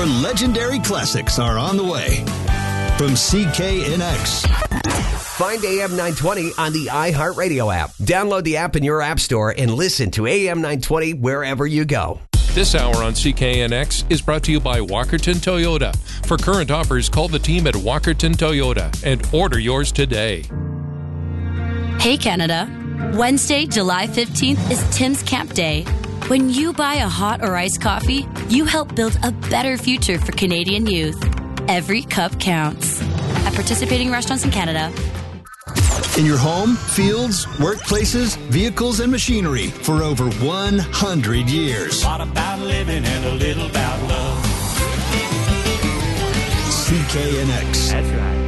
legendary classics are on the way. From CKNX. Find AM 920 on the iHeartRadio app. Download the app in your app store and listen to AM 920 wherever you go. This hour on CKNX is brought to you by Walkerton Toyota. For current offers, call the team at Walkerton Toyota and order yours today. Hey, Canada. Wednesday, July 15th is Tim's Camp Day. When you buy a hot or iced coffee, you help build a better future for Canadian youth. Every cup counts. At participating restaurants in Canada. In your home, fields, workplaces, vehicles, and machinery for over 100 years. A lot about living and a little about love. CKNX. That's right.